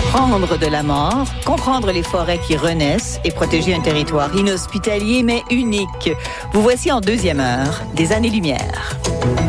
Prendre de la mort, comprendre les forêts qui renaissent et protéger un territoire inhospitalier mais unique. Vous voici en deuxième heure des Années-Lumière.